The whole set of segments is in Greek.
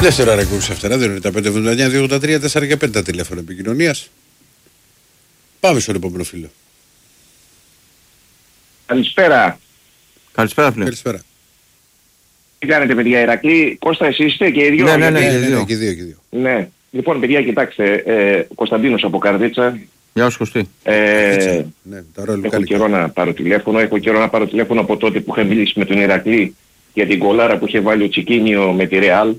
Δεύτερο ώρα εκπομπή Αυτερά, δεν είναι τα 579, 283, 4 και 5 τα τηλέφωνα επικοινωνίας. Πάμε στον επόμενο φίλο. Καλησπέρα. Καλησπέρα φίλε. Καλησπέρα. Τι κάνετε παιδιά, Ηρακλή? Κώστα, εσείς είστε και οι δύο? Και δύο. Ναι. Λοιπόν παιδιά, κοιτάξτε, Κωνσταντίνος από Καρδίτσα. Γεια σου Κωστή. Ναι, έχω καιρό να πάρω τηλέφωνο. Έχω καιρό να πάρω τηλέφωνο από τότε που είχα μιλήσει με τον Ηρακλή για την κολάρα που είχε βάλει ο Τσικίνιο με τη Ρεάλ.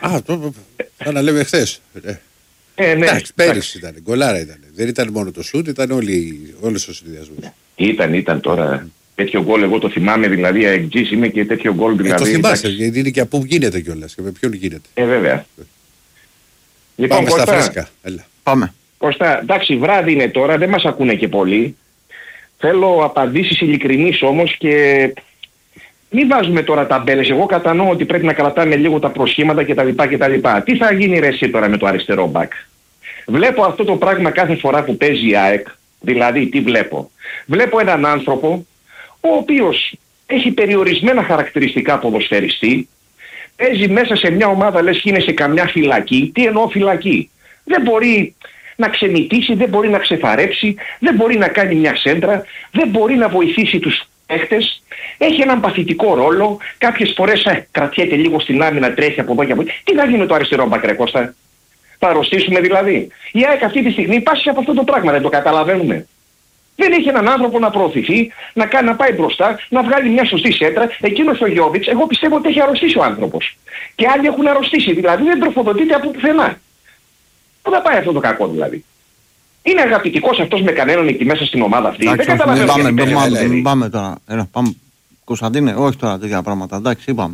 Θα να λέμε χθες. Ναι. Εντάξει, πέρυσι ήταν, γκολάρα ήταν. Δεν ήταν μόνο το σούτ, ήταν όλες ο συνδυασμός. Ήταν τώρα. Τέτοιο γκολ εγώ το θυμάμαι, δηλαδή αεκτζής είμαι και τέτοιο γκολ δηλαδή. Το θυμάσαι, γιατί είναι και από πού γίνεται κιόλας και με ποιον γίνεται. Βέβαια. Λοιπόν, πάμε Κώστα, στα φρέσκα. Έλα. Πάμε. Κώστα, εντάξει, βράδυ είναι τώρα, δεν μας ακούνε και πολύ. Θέλω απαντήσεις ειλικρινείς όμως και μην βάζουμε τώρα ταμπέλες. Εγώ κατανοώ ότι πρέπει να κρατάμε λίγο τα προσχήματα κτλ. Τι θα γίνει ρε εσύ τώρα με το αριστερό μπακ? Βλέπω αυτό το πράγμα κάθε φορά που παίζει η ΑΕΚ. Δηλαδή, τι βλέπω? Βλέπω έναν άνθρωπο ο οποίος έχει περιορισμένα χαρακτηριστικά ποδοσφαιριστή, παίζει μέσα σε μια ομάδα λες και είναι σε καμιά φυλακή. Τι εννοώ φυλακή? Δεν μπορεί να ξενιτήσει, δεν μπορεί να ξεφαρέψει, δεν μπορεί να κάνει μια σέντρα, δεν μπορεί να βοηθήσει τους παίχτες, έχει έναν παθητικό ρόλο, κάποιες φορές κρατιέται λίγο στην άμυνα, τρέχει από εδώ και από εκεί. Τι θα γίνει με το αριστερό μπακ ρε Κώστα? Θα αρρωστήσουμε δηλαδή? Η ΑΕΚ αυτή τη στιγμή πάσχει από αυτό το πράγμα, δεν το καταλαβαίνουμε. Δεν έχει έναν άνθρωπο να προωθηθεί, να πάει μπροστά, να βγάλει μια σωστή σέντρα. Εκείνος ο Γιώβιτς, εγώ πιστεύω ότι έχει αρρωστήσει ο άνθρωπος. Και άλλοι έχουν αρρωστήσει, δηλαδή δεν τροφοδοτείται από πουθενά. Πού θα πάει αυτό το κακό δηλαδή? Είναι αγαπητικός αυτός με κανέναν εκεί μέσα στην ομάδα αυτή? Δεν καταλαβαίνω. Πάμε τώρα. Πάμε. Κωνσταντίνε, όχι τώρα τέτοια πράγματα. Εντάξει, είπαμε.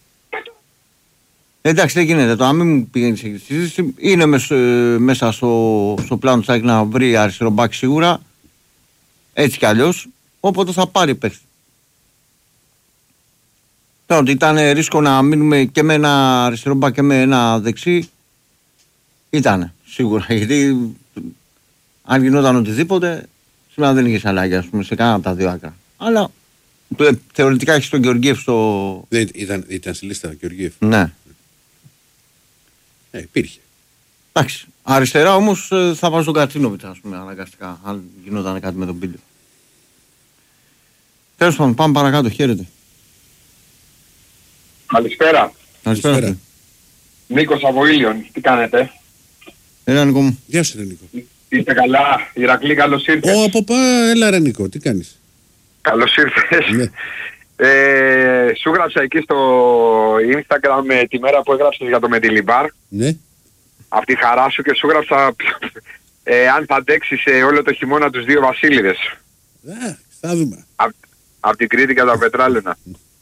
Εντάξει, δεν γίνεται. Το να μην μου πηγαίνει σε συζήτηση. Είναι μέσα στο πλάνο της να βρει αριστερό μπακ σίγουρα. Έτσι κι αλλιώς. Οπότε θα πάρει παίχτη. Τώρα ότι ήταν ρίσκο να μείνουμε και με ένα αριστερό μπακ και με ένα δεξί. Ήτανε σίγουρα. Γιατί αν γινόταν οτιδήποτε, σήμερα δεν είχες αλλαγή, ας πούμε, σε κανένα από τα δύο άκρα. Αλλά θεωρητικά έχεις τον Γεωργίευ στο. Ήταν στη λίστα ο Γεωργίευ. Ναι. Υπήρχε. Εντάξει. Αριστερά όμως θα βάζω τον Κατσίνοβιτς, ας πούμε, αναγκαστικά. Αν γινόταν κάτι με τον Πίλιο. Τέλος πάντων, πάμε παρακάτω. Χαίρετε. Καλησπέρα. Καλησπέρα. Νίκος από Ήλιον. Τι κάνετε? Έλα Νίκο μου. Γεια σου ρε Νίκο. Είστε καλά? Ηρακλή, καλώς ήρθες. Έλα ρε Νίκο, τι κάνεις? Καλώς ήρθες. Ναι. Σου γράψα εκεί στο Instagram τη μέρα που έγραψες για το Μεντιλιμπάρ. Ναι. Από τη χαρά σου, και σου γράψα αν θα αντέξεις όλο το χειμώνα τους δύο Βασίλειδες. Θα δούμε. Από την Κρήτη και από τα Πετράλαινα.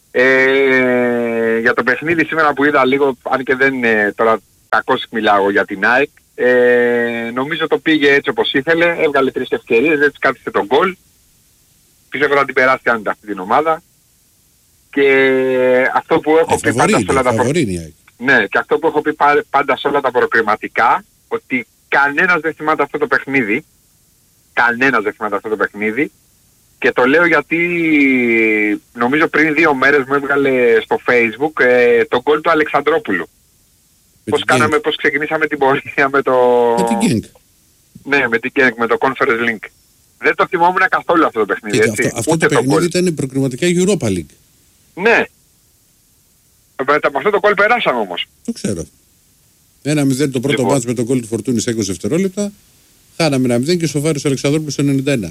Για το παιχνίδι σήμερα που είδα λίγο, αν και δεν είναι τώρα κακώς μιλάω για την ΑΕΚ, νομίζω το πήγε έτσι όπως ήθελε, έβγαλε 3 ευκαιρίες, έτσι κάθισε τον γκολ. Πιστεύω να την περάσει άνετα αυτή την ομάδα. Και αυτό που έχω πει πάντα σε όλα τα ναι, και αυτό που έχω πει πάντα σε όλα τα προκριματικά, ότι κανένας δεν θυμάται αυτό το παιχνίδι. Κανένας δεν θυμάται αυτό το παιχνίδι. Και το λέω γιατί νομίζω πριν 2 μέρες μου έβγαλε στο Facebook το γκολ του Αλεξανδρόπουλου. Πώς ξεκινήσαμε την πορεία με το. Με την Γκένγκ. Ναι, με την Γκένγκ, με το Conference Link. Δεν το θυμόμουν καθόλου αυτό το παιχνίδι. Έτσι. Αυτό το παιχνίδι ήταν προκριματικά Europa League. Ναι. Με αυτό το γκολ περάσαμε όμως. Το ξέρω. 1-0 το πρώτο μάτς με τον γκολ του Φορτούνη σε 20 δευτερόλεπτα. Χάναμε 1-0 και σοβάρησε ο Αλεξανδρόπουλος στο 91.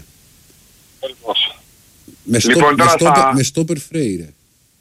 Με στόπερ Φρέιρε.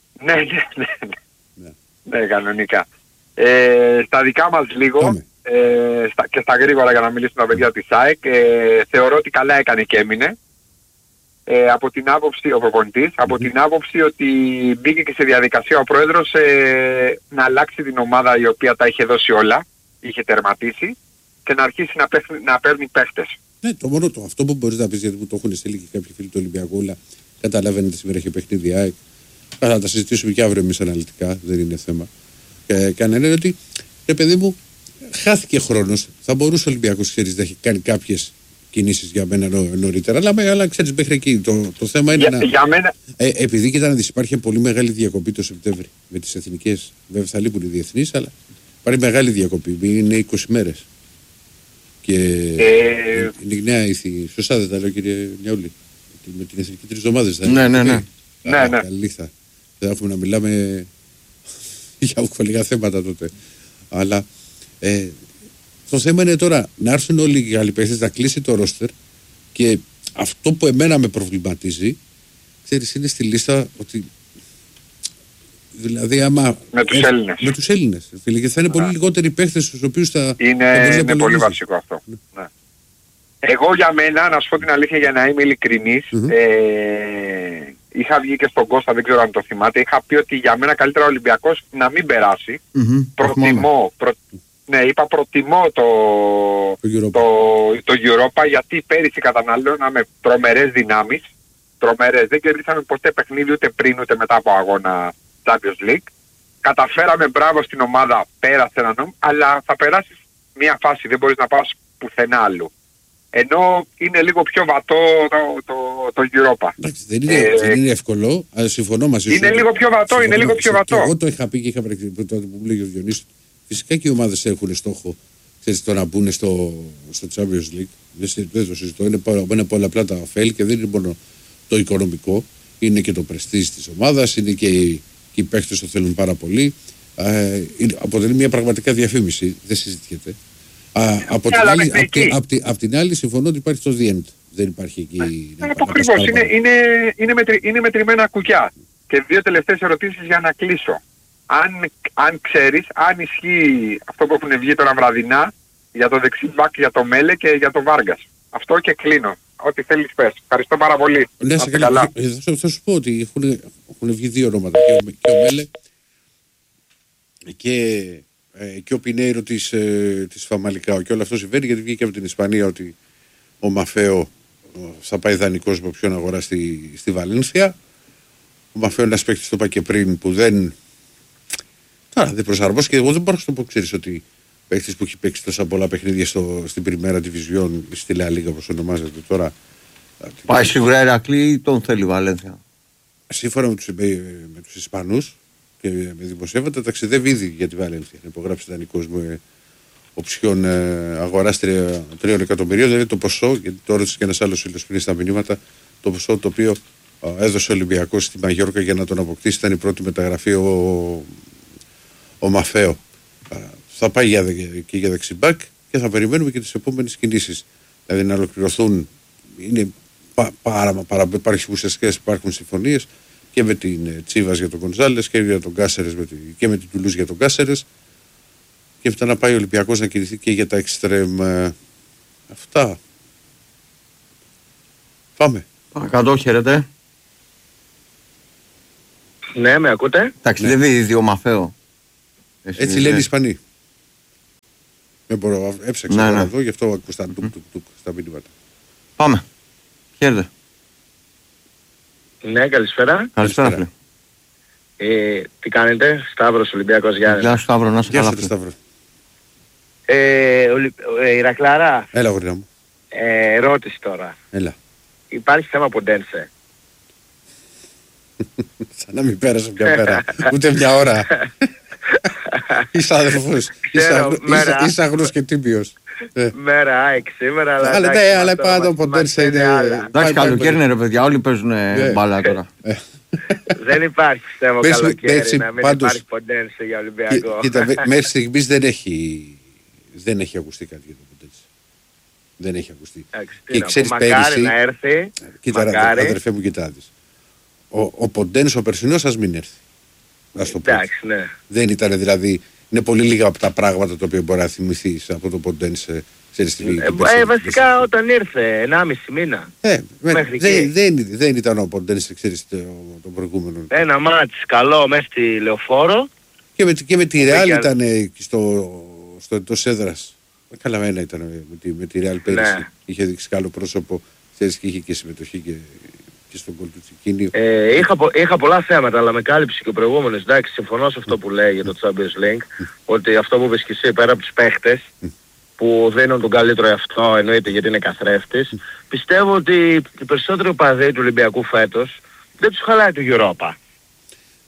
Ναι, κανονικά. Στα δικά μας λίγο και στα γρήγορα για να μιλήσουμε τα παιδιά της ΑΕΚ, θεωρώ ότι καλά έκανε και έμεινε. Από την άποψη, ο προπονητής, από την άποψη ότι μπήκε και σε διαδικασία ο πρόεδρος να αλλάξει την ομάδα η οποία τα είχε δώσει όλα, είχε τερματίσει, και να αρχίσει να παίρνει παίχτες. Ναι, αυτό που μπορείς να πεις, γιατί μου το έχουν στείλει και κάποιοι φίλοι του Ολυμπιακού, αλλά καταλαβαίνετε σήμερα έχει παιχνίδι ΑΕΚ. Θα τα συζητήσουμε και αύριο εμείς αναλυτικά, δεν είναι θέμα. Κανένα είναι ότι, ρε παιδί μου, χάθηκε χρόνος. Θα μπορούσε ο Ολυμπιακός, ξέρεις, να έχει κάνει κάποιες κινήσεις για μένα νωρίτερα, αλλά ξέρεις, μέχρι εκεί το θέμα είναι για μένα. Επειδή και υπάρχει πολύ μεγάλη διακοπή το Σεπτέμβρη με τις εθνικές, βέβαια θα λείπουν οι διεθνείς, αλλά Πάρει μεγάλη διακοπή, είναι 20 μέρες. Και είναι η νέα ηθή. Σωστά δεν τα λέω, κύριε Νιαούλη? Με την εθνική 3 εβδομάδες. Ναι. Καλή θα έχουμε να μιλάμε για λίγα θέματα τότε. Αλλά το θέμα είναι τώρα να έρθουν όλοι οι άλλοι παίχτες, να κλείσει το ρόστερ, και αυτό που εμένα με προβληματίζει, ξέρεις, είναι στη λίστα ότι δηλαδή άμα με τους Έλληνες και θα είναι πολύ λιγότεροι παίχτες στους οποίους θα είναι πολύ βασικό αυτό. Ναι. Εγώ για μένα, να σου πω την αλήθεια, για να είμαι ειλικρινής, είχα βγει και στον Κώστα, δεν ξέρω αν το θυμάται, είχα πει ότι για μένα καλύτερα ο Ολυμπιακός να μην περάσει. Προτιμώ το Europa, γιατί πέρυσι καταναλώναμε τρομερές δυνάμεις. Δεν κερδίσαμε ποτέ παιχνίδι ούτε πριν ούτε μετά από αγώνα Champions League. Καταφέραμε, μπράβο στην ομάδα, πέρασε έναν νόμο, αλλά θα περάσεις μια φάση, δεν μπορείς να πας πουθενά άλλου. Ενώ είναι λίγο πιο βατό το Europa. Εντάξει, δεν είναι εύκολο, αλλά συμφωνώ μαζί σου. Είναι λίγο πιο βατό, είναι λίγο πιο βατό. Εγώ το είχα πει και είχα πρακτική τότε που μου λέγει ο Διονύσης. Φυσικά και οι ομάδες έχουν στόχο, ξέρεις, το να μπουν στο Champions League. Δεν το συζητώ, είναι πολλαπλά τα ωφέλη και δεν είναι μόνο το οικονομικό. Είναι και το πρεστίζ της ομάδας, είναι και οι παίκτες το θέλουν πάρα πολύ. Αποτελεί μια πραγματικά διαφήμιση, δεν συζητιέται. Απ' την άλλη συμφωνώ ότι υπάρχει το The End. Δεν υπάρχει εκεί. Ακριβώς, είναι μετρημένα κουκιά. Και 2 τελευταίες ερωτήσεις για να κλείσω. Αν ξέρεις, αν ισχύει αυτό που έχουν βγει τώρα βραδινά για το δεξί μπακ, για το Μέλε και για το Βάργας. Αυτό και κλείνω. Ό,τι θέλεις πες. Ευχαριστώ πάρα πολύ. Καλά. Θα σου πω ότι έχουν βγει 2 ονόματα. Και ο Μέλε και ο Πινέιρο της Φαμαλικάου. Και όλο αυτό συμβαίνει γιατί βγήκε από την Ισπανία ότι ο Μαφέο θα πάει δανεικός με όποιον αγορά στη Βαλένθια. Ο Μαφέο είναι ένας παίκτης, το είπα και πριν, που δεν προσαρμόστηκε. Εγώ δεν μπορώ να το πω, ξέρεις, ότι παίκτης που έχει παίξει τόσα πολλά παιχνίδια στην Πριμέρα Division, στη Λα Λίγα όπως ονομάζεται τώρα. Πάει σίγουρα Ηρακλή, τον θέλει η Βαλένθια. Σύμφωνα με τους Ισπανούς και με δημοσιεύματα, ταξιδεύει ήδη για τη Βαλένθια. Να υπογράψει δανεικός με οψιόν αγοράς 3 εκατομμυρίων. Δηλαδή το ποσό, γιατί το ρώτησε και ένας άλλος φίλος πριν στα μηνύματα, το ποσό το οποίο έδωσε ο Ολυμπιακός στη Μαγιόρκα για να τον αποκτήσει, ήταν η πρώτη μεταγραφή ο Μαφέο. Θα πάει και για δεξιμπάκ και θα περιμένουμε και τις επόμενες κινήσεις. Δηλαδή να ολοκληρωθούν. Είναι υπάρχουν συμφωνίες και με την Τσίβας για τον Γκονζάλες και για τον Κάσερες και με την Τουλούζ για τον Κάσερες, και μετά να πάει ο Ολυμπιακός να κινηθεί και για τα εξτρέμ. Αυτά. Πάμε. Παρακαλώ, χαίρετε. Ναι, με ακούτε? Ταξιδεύει ήδη ο Μαφέο. Έτσι λένε οι Ισπανοί. Δεν μπορώ, έψαξα να δω, γι' αυτό ακούστηκαν τουκ στα μήνυματα. Πάμε. Χαίρετε. Ναι, καλησπέρα. Καλησπέρα. Τι κάνετε? Σταύρος, Ολυμπιακός Γιάννης. Γεια σου, Σταύρο, να σε καλά. Γεια σου, Σταύρο. Ηρακλάρα. Έλα, γορίνα μου. Ερώτηση τώρα. Έλα. Υπάρχει θέμα Ποντένσε? Σαν να μην πέρασε μια μέρα. Ούτε μια ώρα. Είσαι αδερφός. Είσαι αγνός και τίμιος. Μέρα ΑΕΚ σήμερα, αλλά πάντα το Ποντένσε είναι. Εντάξει, καλοκαίρι είναι, ρε παιδιά, όλοι παίζουν μπάλα τώρα. Δεν υπάρχει θέμα καλοκαίρι να μην υπάρχει Ποντένσε για Ολυμπιακό. Κοίτα, μέχρι στιγμής δεν έχει ακουστεί κάτι για το Ποντένσε. Δεν έχει ακουστεί. Και ξέρεις, μακάρι να έρθει. Κοίτα, αδερφέ μου, κοιτάδεις. Ο Ποντένσε ο περσινός ας μην έρθει. Ας το πω. Ναι. Δεν ήταν, δηλαδή, είναι πολύ λίγα από τα πράγματα τα οποία μπορεί να θυμηθείς από το Ποντένσε. Βασικά όταν ήρθε 1,5 μήνα. Δεν ήταν ο Ποντένσε, ξέρεις, τον προηγούμενο. Ένα μάτς καλό μέσα στη Λεωφόρο. Και με τη Ρεάλ ήταν στο εντός έδρας. Καλά, ένα ήταν με τη Ρεάλ πέρυσι. Ναι. Είχε δείξει καλό πρόσωπο, ξέρεις, και είχε και συμμετοχή και στον κόλ του Τσικίνιο. Είχα πολλά θέματα, αλλά με κάλυψε και ο προηγούμενος. Εντάξει, συμφωνώ σε αυτό που λέει για το Champions League, ότι αυτό που είπες και εσύ, πέρα από τους παίχτες που δίνουν τον καλύτερο εαυτό, εννοείται γιατί είναι καθρέφτης, πιστεύω ότι οι περισσότεροι οπαδοί του Ολυμπιακού φέτος δεν τους χαλάει το Europa.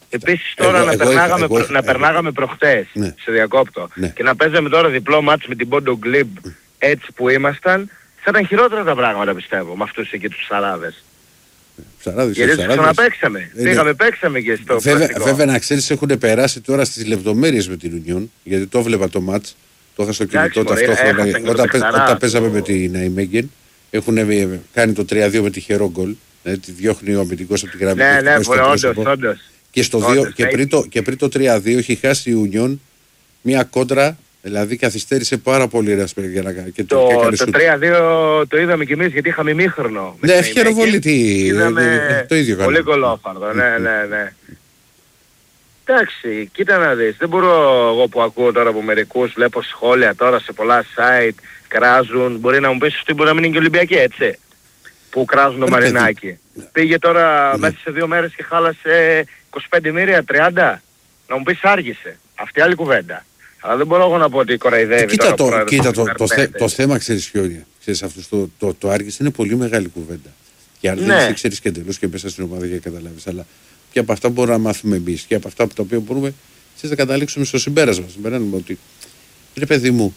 Επίσης τώρα να περνάγαμε προχτές, Ναι. σε διακόπτω, Ναι. και να παίζαμε τώρα διπλό μάτς με την Πόντο Γκλιμπ έτσι που ήμασταν, θα ήταν χειρότερα τα πράγματα πιστεύω, με αυτούς εκεί τους ψαράδες. Ψαράδες, Γιατί τους ψαράδες. ξαναπαίξαμε. Πήγαμε, παίξαμε και στο πλαστικό. Βέβαια να ξέρεις έχουν περάσει τώρα στις λεπτομέρειες με την Union, γιατί το βλέπα το μάτς, το είχα στο κινητό μωρέ, ταυτόχρονα. έχασαν και το Όταν παιχταρά, παίζαμε το- με την Ναϊμέγγεν, έχουν κάνει το 3-2 με τυχερό γκολ. Δηλαδή τη διώχνει ο αμυντικός από την γραμμή. Ναι, και ναι, χτυπάει στο πρόσωπο. όντως. Και, στο Όντως, 2, ναι. και πριν το 3-2 έχει χάσει η Union μία κόντρα, δηλαδή καθυστέρησε πάρα πολύ για να κάνει. Το 3-2 το είδαμε κι εμείς γιατί είχαμε ημίχρονο. Ναι, ευχεροβολητή. Είδαμε Το ίδιο πολύ κάναμε. κολόφαρδο, ναι. Εντάξει, κοίτα να δεις. Δεν μπορώ εγώ που ακούω τώρα από μερικούς, βλέπω σχόλια τώρα σε πολλά site, κράζουν. Μπορεί να μου πεις ότι μπορεί να μην είναι και Ολυμπιακή, έτσι. Που κράζουν το Ρε παιδί. Μαρινάκι. Πήγε τώρα μέσα σε 2 μέρες και χάλασε 25 μοίρια, 30. Να μου πεις άργησε. Αυτή άλλη κουβέντα. Αλλά δεν μπορώ εγώ να πω ότι κοραϊδεύει. Κοίτα, τώρα το θέμα ξέρεις ποιο είναι. Ξέρεις, το άργησε είναι πολύ μεγάλη κουβέντα. Και αν Ναι. δεν ξέρεις και εντελώς και μέσα στην ομάδα για να καταλάβεις. Αλλά και από αυτά μπορούμε να μάθουμε εμείς και από αυτά από τα οποία μπορούμε να καταλήξουμε στο συμπέρασμα. Συμπεράνουμε ότι ρε παιδί μου,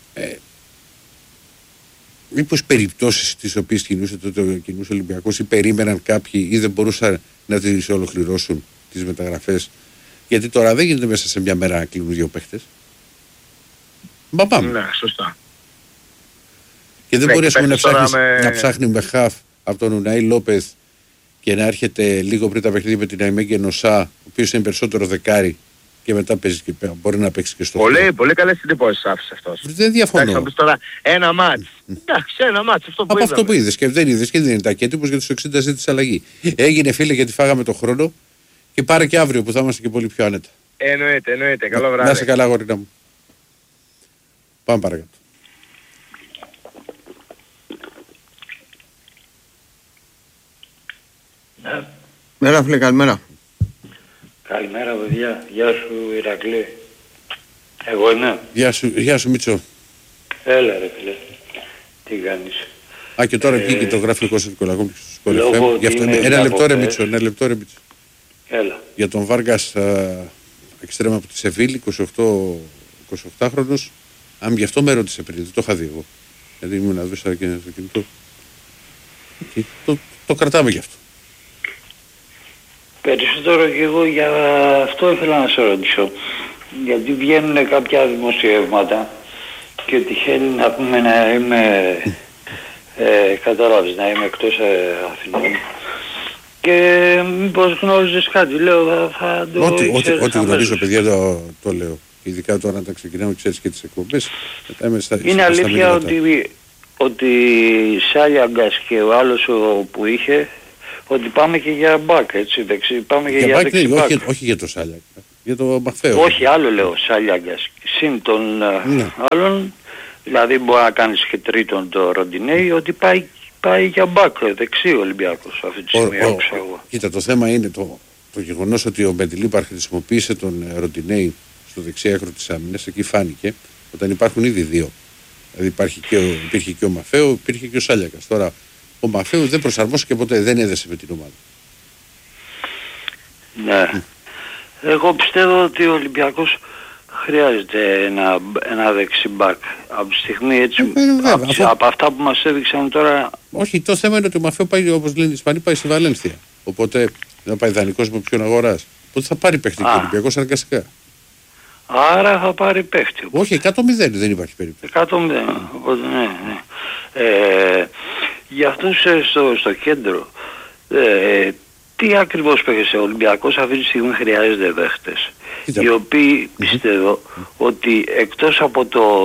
μήπως περιπτώσεις τις οποίες κινούσε τότε ο κοινός Ολυμπιακός ή περίμεναν κάποιοι ή δεν μπορούσαν να τις ολοκληρώσουν τις μεταγραφές. Γιατί τώρα δεν γίνεται μέσα σε μια μέρα να κλείνουν 2 παίχτες. Μα πάμε. Ναι, σωστά. Και δεν Ναι, μπορεί ας και πούμε, παίρνεις τώρα να ψάχνει με χαφ από τον Ουναή Λόπεθ και να έρχεται λίγο πριν τα παιχνίδια με την Αϊμέγγεν Νοσά, ο οποίος είναι περισσότερο δεκάρι και μετά παίζει και μπορεί να παίξει και στο χώρο. Πολύ καλές εντυπώσεις άφησε αυτός. Δεν διαφωνώ. Εντάξει, θα πεις τώρα ένα μάτς. Εντάξει, ένα μάτς, αυτό που Από είδαμε. αυτό που είδες και δεν είδες και δεν είναι τα έτοιμος για τους 60 ζήτης αλλαγή. Έγινε φίλε γιατί φάγαμε το χρόνο και πάρε και αύριο που θα είμαστε και πολύ πιο άνετα. Εννοείται. Καλό βράδυ. Να είσαι καλά γορίνα μου. Πάμε παρακάτω. Μέρα φίλε, καλημέρα. Καλημέρα παιδιά, γεια σου Ηρακλή. Εγώ είμαι. Γεια σου Μίτσο. Έλα ρε φίλε, τι κάνεις. Α, και τώρα βγήκε το γραφείο Κώστα Νικολακόπουλου στο λόγω Σκόλ FM. ότι Γι' αυτό είναι ένα λεπτό ρε από Μίτσο. Έλα. Για τον Βάργας εξτρέμα από τη Σεβίλη, 28χρονος. Αν γι' αυτό με ρώτησε πριν, δεν το είχα δει εγώ. Γιατί ήμουν να δω και στο κινητό. Και το κρατάμε γι' αυτό. Περισσότερο και εγώ για αυτό ήθελα να σε ρωτήσω. Γιατί βγαίνουν κάποια δημοσιεύματα και τυχαίνει να πούμε να είμαι, κατάλαβες, να είμαι εκτός Αθηνών. Και μήπως γνώριζες κάτι, λέω θα το ξέρεις Ό,τι γνωρίζω αμέσως. παιδιά το λέω. Ειδικά τώρα όταν ξεκινάμε ξέρεις και τις εκπομπές. Είναι αλήθεια ότι Σάλιαγκας και ο άλλος που είχε, ότι πάμε και για μπακ, έτσι, δεξί, πάμε και για δεξί μπακ. Όχι για το Σάλιακ, για το Μαχθέο. Όχι, άλλο λέω, Σάλιαγκας. Συν τον άλλον, δηλαδή μπορεί να κάνεις και τρίτον το Ροντινέι, ότι πάει για μπακ, δεξί ο Ολυμπιακός αυτή τη στιγμή, άκουσα εγώ. Κοίτα, το θέμα είναι το γεγονός ότι ο Μεντιλίπαρ χρησιμοποίησε τον Ροντινέι στο δεξί άκρο της άμυνας, εκεί φάνηκε, όταν υπάρχουν ήδη δύο. Δηλαδή υπήρχε και ο Μαφέο, υπήρχε και ο Σάλιακας. Τώρα ο Μαφέο δεν προσαρμόστηκε ποτέ, δεν έδεσε με την ομάδα. Ναι. Εγώ πιστεύω ότι ο Ολυμπιακός χρειάζεται ένα δεξιμπάκ. Από τη στιγμή έτσι, από αυτά που μας έδειξαν τώρα... Όχι, το θέμα είναι ότι ο Μαφέο πάει, όπως λένε οι Ισπανοί, πάει στη Βαλένθια. Οπότε δεν πάει δανεικός με ποιον αγοράς. Οπότε θα πάρει παίχτη και ο Ολυμπιακός αναγκαστικά. Άρα θα πάρει παίχτη. Όχι, 100-0 δεν υπάρχει περίπτωση. 100-0, οπότε ναι. Για αυτούς στο κέντρο, τι ακριβώς παίχτες ο Ολυμπιακός αυτή τη στιγμή χρειάζεται παίχτες. Οι οποίοι πιστεύω ότι εκτός από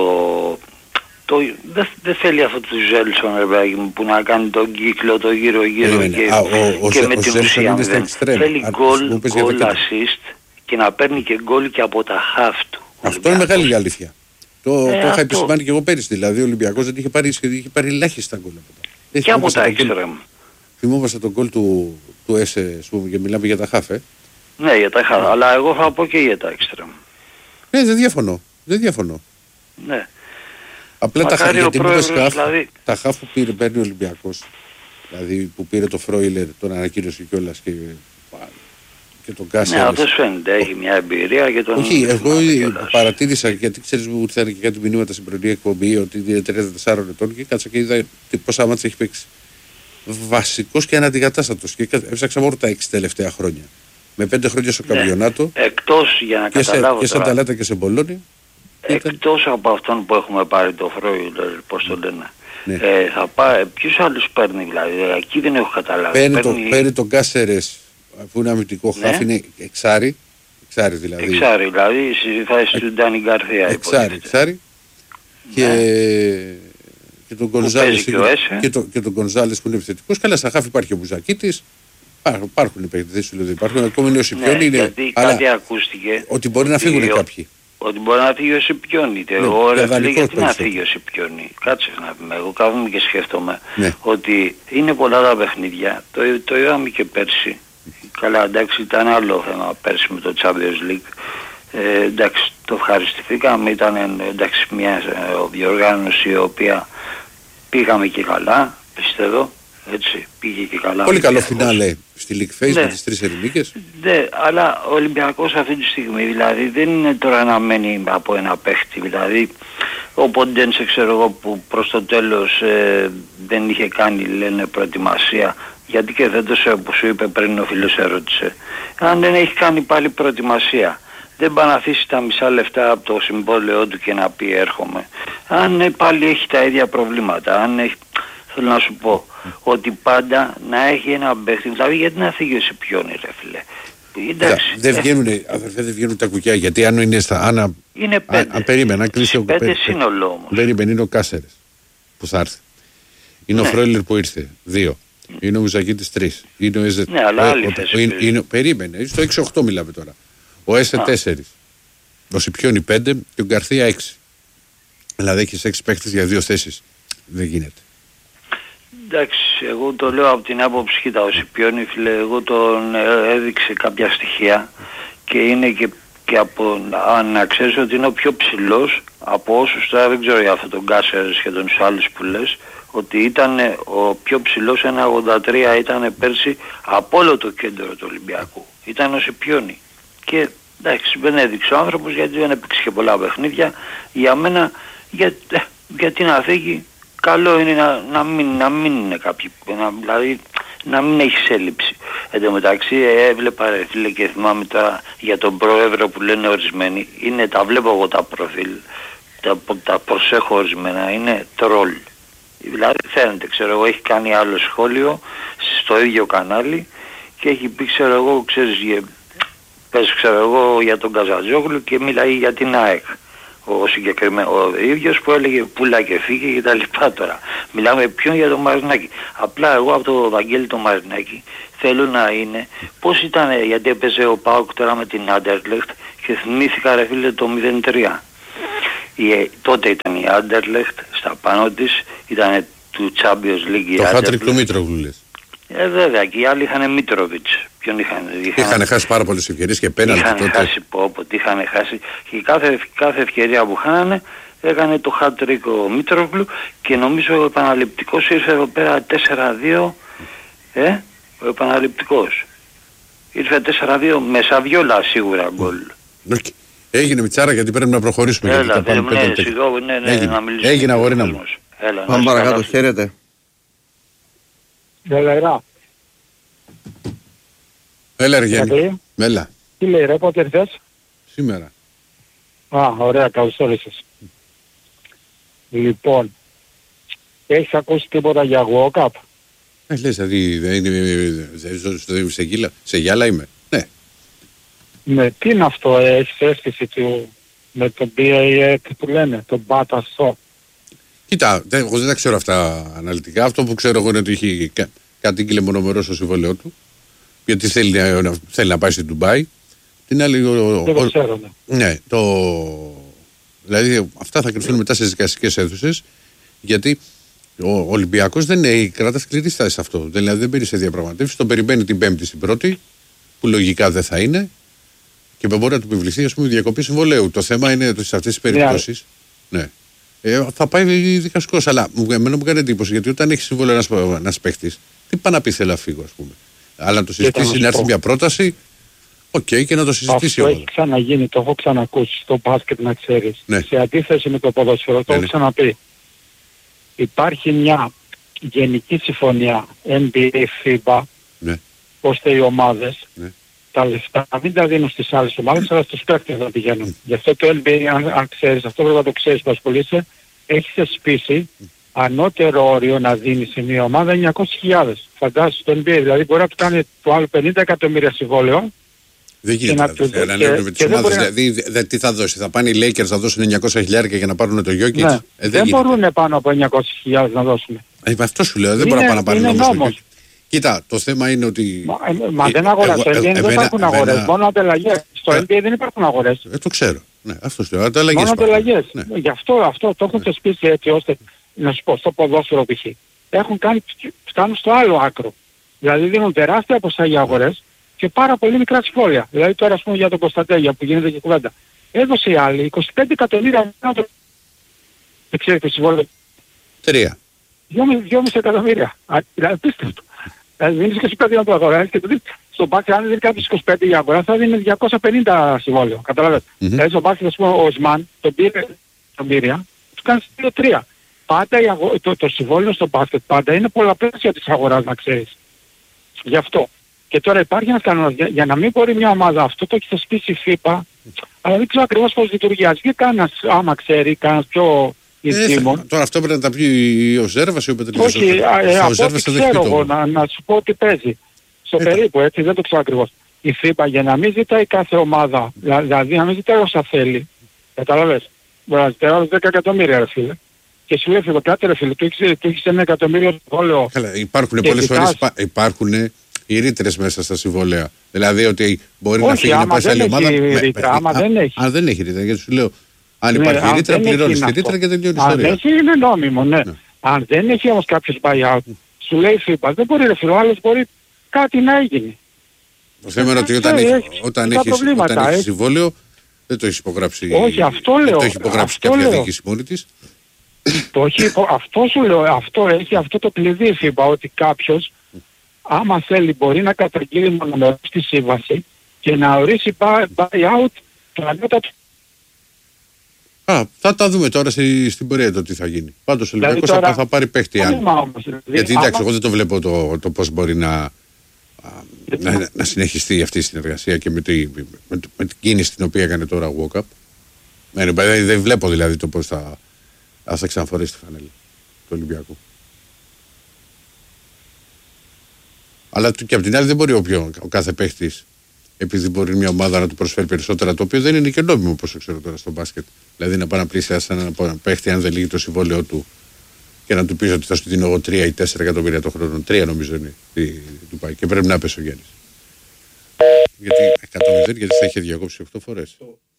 δεν θέλει αυτό το Ζέλσον ρε παιδί μου που να κάνει τον κύκλο το γύρω και με την ουσία θέλει γκολ assist και να παίρνει και γκολ και από τα half του. Αυτό είναι μεγάλη αλήθεια. Το είχα επισημάνει και εγώ πέρυσι. Δηλαδή ο Ολυμπιακός δεν είχε πάρει ελάχιστα γκολ από τα. Και από τα extreme. Θυμόμαστε τον γκολ του ΕΣΕ, και μιλάμε για τα χαφ. Ναι, για τα χαφ, αλλά εγώ θα πω και για τα extreme. Ναι, δεν διαφωνώ. Ναι. Απλά τα χαφ, γιατί δηλαδή... τα χαφ που παίρνει ο Ολυμπιακός, δηλαδή που πήρε το Φρόιλερ, τον ανακοίνωσε κιόλας και και τον Κάσερες. Ναι, αυτός φαίνεται, έχει μια εμπειρία και τον... Όχι, εγώ παρατήρησα, γιατί ξέρεις μου ήρθαν και κάτι μηνύματα στην πρωινή εκπομπή ότι είναι 34 ετών και κάτσα και είδα πόσα μάτια έχει παίξει. Βασικός και αναντικατάστατος και έψαξα μόνο τα 6 τελευταία χρόνια. Με 5 χρόνια στο καμπιονάτο. Εκτός, για να καταλάβω και σε Αταλάντα και σε Μπολόνι. Εκτός από αυτόν που έχουμε πάρει το Φρόιλερ, πώς το λένε. Ναι. Θα πάει, ποιους άλλους παίρνει δηλαδή, εκεί δεν έχω καταλάβει. Παίρνει τον Κάσερες που είναι αμυντικό χάφ, είναι εξάρι δηλαδή. Εξάρι δηλαδή, συζητάει του Ντάνι Γκαρθία. Εξάρι. Και τον Γκονζάλες και τον Γκονζάλες που είναι επιθετικός. Καλά, στα χάφ υπάρχει ο Μπουζακίτης. Υπάρχουν παίκτες, δεν υπάρχουν. Ακόμη είναι ο Σιπιόνι. Γιατί κάτι ακούστηκε. Ότι μπορεί να φύγουν κάποιοι. Ότι μπορεί να φύγει ο Σιπιόνι. Εγώ ρε γιατί να φύγει ο Σιπιόνι. Κάτσε να πούμε. Εγώ κάθομαι και σκέφτομαι ότι είναι πολλά τα παιχνίδια. Το είδαμε και πέρσι. Καλά, εντάξει, ήταν άλλο θέμα πέρσι με το Champions League. Εντάξει, το ευχαριστηθήκαμε. Ήταν εντάξει μια διοργάνωση η οποία πήγαμε και καλά, πιστεύω. Έτσι, πήγε και καλά. Πολύ καλό φινάλε στη League Phase με τις 3 ελληνικές. Ναι, αλλά ο Ολυμπιακός αυτή τη στιγμή δηλαδή δεν είναι τώρα να μένει από ένα παίχτη. Δηλαδή ο Ποντένσε ξέρω εγώ που προς το τέλος δεν είχε κάνει λένε προετοιμασία. Γιατί και δεν το ξέρω που σου είπε πριν ο φίλος ερώτησε. Αν δεν έχει κάνει πάλι προετοιμασία, δεν πάει να αφήσει τα μισά λεφτά από το συμβόλαιό του και να πει έρχομαι. Αν πάλι έχει τα ίδια προβλήματα, αν έχει... Θέλω να σου πω ότι πάντα να έχει ένα παίχτη, δηλαδή γιατί να φύγει ο Σιπιόνι ρε φίλε. Εντάξει. Δεν βγαίνουν τα κουκιά γιατί αν είναι στα... Είναι 5. Αν περίμενα, κλείσει ο 5 σύνολο όμως. Περίμενε, είναι ο Κάσερες που θα έρθει. Είναι ο Φρόιλερ που ήρθε, 2. Είναι ο Μουζακίτης 3. Είναι ο Έζε... Ναι, αλλά άλλη θέση. Περίμενε, στο 6-8 μιλάμε τώρα. Ο Έσε 4. Ο Σιπιόνι 5 και ο Γκαρθία 6. Δηλαδή έχεις 6 παίχτες για 2 θέσεις. Δεν γίνεται. Εντάξει, εγώ το λέω από την άποψη, κοίτα, ο Σιπιόνι φίλε, εγώ τον έδειξε κάποια στοιχεία και είναι και από, να ξέρεις ότι είναι ο πιο ψηλός από όσους, τώρα δεν ξέρω για αυτόν τον Κάσερες και τους άλλους που λες, ότι ήταν ο πιο ψηλός 1,83 ήταν πέρσι από όλο το κέντρο του Ολυμπιακού. Ήταν ο Σιπιόνι. Και εντάξει, δεν έδειξε ο άνθρωπος γιατί δεν έπαιξε και πολλά παιχνίδια. Για μένα, γιατί να φύγει, καλό είναι να μην είναι κάποιοι, δηλαδή να μην έχεις έλλειψη. Εν τω μεταξύ έβλεπα ρε φίλε και θυμάμαι τώρα για τον πρόεδρο που λένε ορισμένοι, τα βλέπω εγώ τα προφίλ, τα προσέχω ορισμένα, είναι τρόλ. Δηλαδή φαίνεται, ξέρω εγώ, έχει κάνει άλλο σχόλιο στο ίδιο κανάλι και έχει πει, ξέρω εγώ, ξέρω εγώ για τον Καζατζόγλου και μιλάει για την ΑΕΚ. Ο ίδιος που έλεγε πουλά και φύγε και τα λοιπά τώρα. Μιλάμε ποιον για τον Μαρινάκη. Απλά εγώ από το Βαγγέλη τον Μαρινάκη θέλω να είναι πώς ήταν, γιατί έπαιζε ο ΠΑΟΚ τώρα με την Άντερλεχτ και θυμήθηκα ρε φίλε το 0-3. Τότε ήταν η Άντερλεχτ, στα πάνω της ήταν του Champions League. Το χάτρικ του Μήτρογλου λες. Βέβαια και οι άλλοι είχαν Μίτροβιτς. Ποιον είχαν χάσει πάρα πολλές ευκαιρίες και πέναλτι τότε. Είχαν χάσει και κάθε ευκαιρία που χάνανε έκανε το hat-trick ο Μίτρογλου και νομίζω ο επαναληπτικός ήρθε εδώ πέρα 4-2. Ο επαναληπτικός ήρθε 4-2 με Σαβιόλα σίγουρα γκολ. Έγινε Μιτσάρα γιατί πρέπει να προχωρήσουμε. Έλα, έγινε αγορίνα μου. Πάμε παρακάτω, χαίρετε. Έλα ρε Γιάννη. Έλα. Τι λέει ρε, πότε ήρθες? Σήμερα. Ωραία, καλώς όρισες. Λοιπόν, έχεις ακούσει τίποτα για World Cup? Λες, σε γυάλα είμαι. Ναι. Ναι, τι είναι αυτό, έχεις αίσθηση του, με το BAE που λένε, το Bata Show? Κοίτα, εγώ δεν τα ξέρω αυτά αναλυτικά. Αυτό που ξέρω εγώ είναι ότι έχει κατήγγειλε μονομερό στο συμβόλαιό του. Γιατί θέλει να πάει στη Ντουμπάι. Την άλλη. Δεν το ξέρω, ναι. Ναι, δηλαδή αυτά θα κρυφθούν μετά στις δικαστικές αίθουσες. Γιατί ο Ολυμπιακός δεν κρατά σκληρή στάση σε αυτό. Δηλαδή δεν μπαίνει σε διαπραγματεύσεις. Τον περιμένει την Πέμπτη στην πρώτη, που λογικά δεν θα είναι. Και μπορεί να του επιβληθεί, ας πούμε, διακοπή συμβολέου. Το θέμα είναι ότι σε αυτές τις περιπτώσεις. Ναι. Θα πάει δικαστικός. Αλλά εμένα μου κάνει εντύπωση γιατί όταν έχει συμβόλαιο ένας παίχτης, τι πάει να πει, θέλω να φύγω, ας πούμε. Αλλά να το συζητήσει, να έρθει μια πρόταση, Και να το συζητήσει αυτό έχει ξαναγίνει, το έχω ξανακούσει στο μπάσκετ, να ξέρεις. Ναι. Σε αντίθεση με το ποδόσφαιρο, το έχω ξαναπεί. Υπάρχει μια γενική συμφωνία NBA, FIBA, ώστε οι ομάδες τα λεφτά μην τα δίνουν στις άλλες ομάδες, αλλά στους παίκτες να πηγαίνουν. Γι' αυτό το NBA, αν ξέρεις, αυτό πρέπει να το ξέρεις που ασχολείσαι, έχει θεσπίσει ανώτερο όριο να δίνει σε μια ομάδα 900.000. Φαντάζεσαι το NBA, δηλαδή μπορεί να του κάνει το άλλο 50 εκατομμύρια συμβόλαιο. Δεν γίνεται να ανέβουν με τις ομάδες. Δηλαδή, τι θα δώσει, θα πάνε οι Lakers να δώσουν 900.000 για να πάρουν το Jokic. Ναι. Δεν μπορούν πάνω από 900.000 να δώσουν. Αυτό σου λέω, δεν μπορεί να πάνε να πάρουν. Κοίτα, το θέμα είναι ότι... Μα δεν αγοράζουν, στο NBA δεν υπάρχουν αγορές, μόνο ανταλλαγές. Στο NBA δεν υπάρχουν αγορές. Το ξέρω, ναι, αυτό σου λέω, ανταλλαγές. Μόνο ανταλλαγές. Γι' αυτό το έχουν θεσπίσει έτσι ώστε, να σου πω, στο ποδόσφαιρο π.χ. Φτάνουν στο άλλο άκρο. Δηλαδή δίνουν τεράστια ποσά για αγορές και πάρα πολύ μικρά συμβόλαια. Δηλαδή τώρα ας πούμε για τον Κωνσταντέλια που γίνεται και κουβέντα. Έδωσε η άλλη 25 εκατομμύρια να το... Δεν ξέρετε συμβόλαιο. 3. 2,5 εκατομμύρια. Δηλαδή πίστευτο. Δηλαδή δίνεις 25 να το αγοράσεις και το δίνεις. Στο μπάσκετ αν δίνει κάποιος 25 για αγορά θα δίνει 250 συμβόλαιο. Καταλαβαίνετε. Δηλαδή στο μπάσκετ ας πούμε ο Οσμάν τον πήρε τον Πήρια, του κάνει 2-3. Πάντα το συμβόλαιο στο μπάσκετ πάντα είναι πολλαπλάσια της αγοράς να ξέρεις. Γι' αυτό. Και τώρα υπάρχει ένας κανόνας για να μην μπορεί μια ομάδα, αυτό το έχει θεσπίσει η FIFA, αλλά δεν ξέρω ακριβώς πώς λειτουργεί. Ας βγει κανένας, άμα ξέρει, κανένας πιο ειδήμων. Τώρα αυτό πρέπει να τα πει ο Ζέρβας ή ο Πετρελής. Όχι, από ό,τι ξέρω εγώ, να σου πω τι παίζει. Στο περίπου έτσι, δεν το ξέρω ακριβώς. Η FIFA για να μην ζητάει κάθε ομάδα, δηλαδή να μην ζητάει όσα θέλει, καταλαβες. Μπορεί να ζητάει άλλους 10 εκατομμύρια ρε φίλε. Και σου λέει κάτι ρε φίλε, του έχεις 1 εκατομμύριο συμβόλαιο. Καλά, υπάρχουν πολλές φορές, υπάρχουν οι ρήτρες μέσα στα συμβόλαια. Δηλαδή ότι μπορεί να φύγει να πάει σε άλλη ομάδα. Αν δεν έχει ρήτρα, γιατί σου λέω, αν υπάρχει ρήτρα, πληρώνεις τη ρήτρα και τελειώνει η ιστορία. Αν έχει είναι νόμιμο, ναι. Αν δεν έχει όμως κάποιος buyout, σου λέει η FIFA, δεν μπορεί ρε φίλε, ο άλλος μπορεί κάτι να έγινε. Το θέμα είναι ότι όταν έχεις συμβόλαιο, δεν το έχεις υπογράψει. Όχι, αυτό λέω. Δεν το έχει υπογράψει κάποια διοίκηση μόνη της. Αυτό σου λέω, έχει αυτό το κλειδί η FIFA, ότι κάποιος άμα θέλει μπορεί να καταγγείλει μονομερώς στη σύμβαση και να ορίσει buyout το ανώτατο. Θα τα δούμε τώρα στην πορεία το τι θα γίνει. Πάντως ο Ολυμπιακός θα πάρει παίχτη. Γιατί εντάξει, εγώ δεν το βλέπω το πώς μπορεί να συνεχιστεί αυτή η συνεργασία και με την κίνηση την οποία έκανε τώρα ο Walkup. Δεν βλέπω δηλαδή το πώς θα ξαναφορέσει τη φανέλα του Ολυμπιακού. Αλλά και από την άλλη δεν μπορεί ο κάθε παίχτης, επειδή μπορεί μια ομάδα να του προσφέρει περισσότερα, το οποίο δεν είναι και νόμιμο όπως ξέρω τώρα στο μπάσκετ. Δηλαδή να πάει να πλησιάσει έναν παίχτη αν δεν λύγει το συμβόλαιό του και να του πει ότι θα σου δίνω εγώ 3 ή 4 εκατομμύρια το χρόνο. 3 νομίζω είναι του πάει και πρέπει να πέσει ο Γιάννης. Γιατί 100 γιατί θα είχε διακόψει 8 φορές.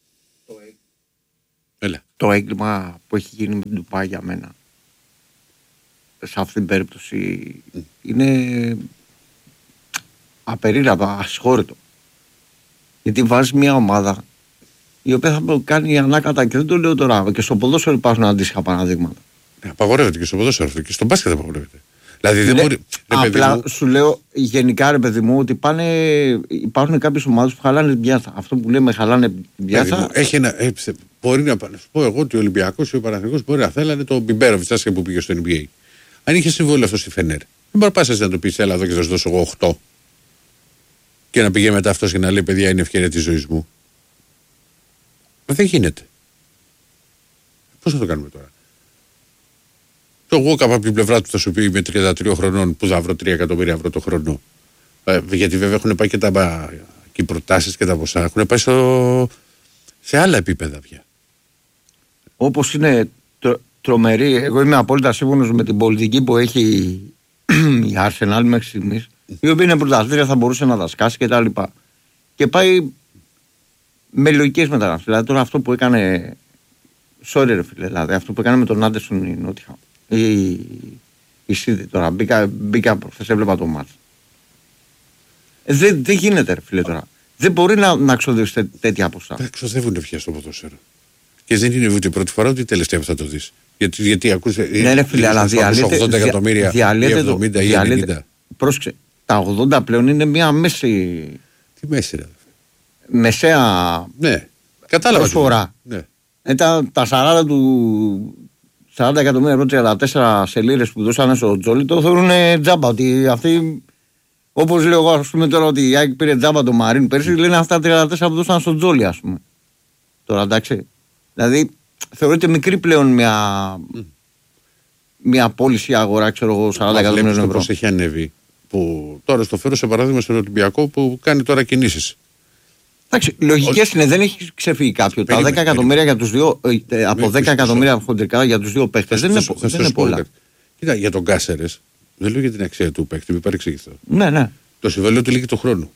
Το έγκλημα που έχει γίνει με την Ντουπάι για μένα σε αυτή την περίπτωση είναι απερίλαπτο, ασχόρητο. Γιατί βάζει μια ομάδα η οποία θα κάνει ανάκατα και δεν το λέω τώρα. Και στο ποδόσφαιρο υπάρχουν αντίστοιχα παραδείγματα. Απαγορεύεται και στο ποδόσφαιρο αυτό και στο μπάσκετ απαγορεύεται. Δηλαδή δεν μπορεί. Απλά σου λέω γενικά ρε παιδί μου ότι υπάρχουν κάποιες ομάδες που χαλάνε την πιάτα. Αυτό που λέμε χαλάνε την πιάτα. Μπορεί να σου πω εγώ ότι ο Ολυμπιακός ή ο Παναθηναϊκός μπορεί να θέλανε τον Μπιμπέροβιτς άσχε που πήγε στο NBA. Αν είχε συμβόλαιο αυτό στη Φενέρ, δεν μπορεί να πας να του πεις έλα εδώ και θα σου δώσω εγώ 8. Και να πηγαίνει μετά αυτός και να λέει παιδιά είναι η ευκαιρία της ζωής μου. Δεν γίνεται. Πώς θα το κάνουμε τώρα. Το Walkup από την πλευρά του θα σου πει με 33 χρονών που θα βρω 3 εκατομμύρια ευρώ το χρόνο. Γιατί βέβαια έχουν πάει και οι προτάσεις και τα ποσά έχουν πάει σε άλλα επίπεδα πια. Όπως είναι τρομερή, εγώ είμαι απόλυτα σύμφωνος με την πολιτική που έχει η Arsenal μέχρι στιγμής, η οποία είναι πρωταθλήτρια, θα μπορούσε να τα σκάσει και τα λοιπά. Και πάει με λογικές μεταγραφές. Δηλαδή τώρα αυτό που έκανε, sorry ρε φίλε, δηλαδή αυτό που έκανε με τον Άντερσον η Νότια, η Σίδη τώρα, μπήκα προχθές, έβλεπα το μάτς. Δεν γίνεται ρε φίλε τώρα. Δεν μπορεί να ξοδεύσει τέτοια ποσά. Ξοδεύουν πια στο ποδόσφαιρο. Και δεν είναι ούτε πρώτη φορά ούτε τελευταία που θα το δεις. Γιατί ακούς. Ναι, ρε φίλε, αλλά διαλύεται. 80 εκατομμύρια, 70 ή 90. Πρόσεξε. Τα 80 πλέον είναι μια μέση. Τι μέση, ρε. μεσαία προσφορά. Ναι. Τα 40 εκατομμύρια 34 σελίδες που δώσανε στο Τζόλι το θεωρούν τζάμπα. Ότι αυτοί, όπως λέω εγώ, ας πούμε τώρα ότι η ΑΕΚ πήρε τζάμπα το Μαρίν πέρσι, λένε αυτά 34 που δώσανε στο Τζόλι, ας πούμε. Τώρα εντάξει. Δηλαδή θεωρείται μικρή πλέον μια πώληση αγορά, ξέρω εγώ, 40 εκατομμύρια ευρώ. Πώς έχει ανέβει. Που τώρα στο φέρω σε παράδειγμα στον Ολυμπιακό που κάνει τώρα κινήσεις. Εντάξει, λογικές είναι, δεν έχει ξεφύγει κάποιο. Τα 10 εκατομμύρια για τους δύο, από 10 εκατομμύρια χοντρικά για τους δύο παίχτες δεν είναι πολλά. Κοίτα, για τον Κάσερες, δεν λέω για την αξία του παίχτη, μην παρεξηγηθώ. Ναι. Το συμβόλαιο του λύγει του χρόνου.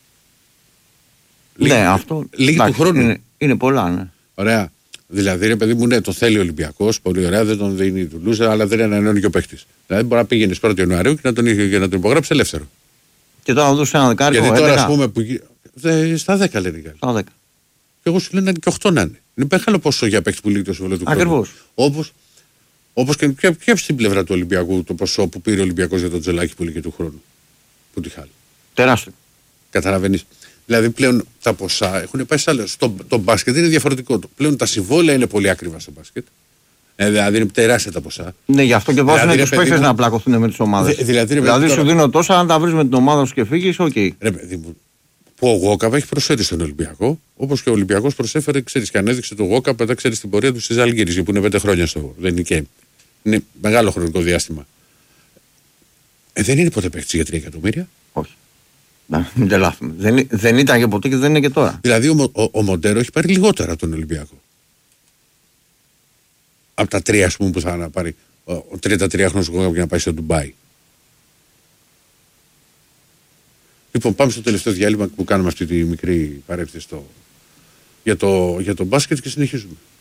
Ναι, αυτό. Λύγει του χρόνου. Είναι πολλά, ναι. Ωραία. Δηλαδή, ρε παιδί μου, ναι, το θέλει ο Ολυμπιακός, πολύ ωραία, δεν τον δίνει του Λούζα, αλλά δεν ανανεώνει και ο παίχτης. Δηλαδή, μπορεί να πήγαινε 1η Ιανουαρίου και να τον υπογράψει ελεύθερο. Και τώρα να δώσει ένα δεκάρικο. Γιατί τώρα, ας πούμε, στα 10 λένε οι Γάλλοι. Στα 10. Και εγώ σου λένε και 8 να είναι. Είναι μεγάλο ποσό για παίχτη που λύγει το συμβόλαιο του χρόνου. Ακριβώς. Όπως και στην πλευρά του Ολυμπιακού, το ποσό που πήρε ο Ολυμπιακός για τον Τζελάκη που λύγει του χρόνου. Που τη χάλει. Τεράστιο. Καταλαβαίνεις. Δηλαδή πλέον τα ποσά έχουν πάει σε άλλο. Το μπάσκετ είναι διαφορετικό. Πλέον τα συμβόλαια είναι πολύ ακριβά στο μπάσκετ. Δηλαδή είναι τεράστια τα ποσά. Ναι, γι' αυτό και βάζουν τους παίκτες να πλακωθούν με τις ομάδες. Δηλαδή σου δίνω τόσα, αν τα βρεις με την ομάδα σου και φύγεις, οκ. Ρε παιδί μου, που ο Γόκαπ έχει προσφέρει στον Ολυμπιακό, όπως και ο Ολυμπιακός προσέφερε, ξέρεις, και ανέδειξε τον Γόκαπ, μετά ξέρεις την πορεία του στις Ζαλγκίρις, που είναι 5 χρόνια στο. Δεν είναι και. Είναι μεγάλο χρονικό διάστημα. Δεν είναι ποτέ παίκτης για 3 εκατομμύρια. Όχι. Μην τελάθουμε. Δεν ήταν και ποτέ και δεν είναι και τώρα. Δηλαδή ο Μοντέρο έχει πάρει λιγότερα από τον Ολυμπιακό. Από τα 3, ας πούμε, που θα να πάρει ο 33χρονος Γόκαπ για να πάει στο Ντουμπάι. Λοιπόν, πάμε στο τελευταίο διάλειμμα που κάνουμε αυτή τη μικρή παρένθεση για το μπάσκετ και συνεχίζουμε.